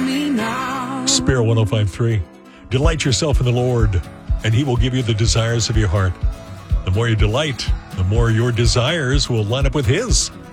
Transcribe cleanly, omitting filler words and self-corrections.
me now. Spirit 105.3. Delight yourself in the Lord, and He will give you the desires of your heart. The more you delight, the more your desires will line up with His.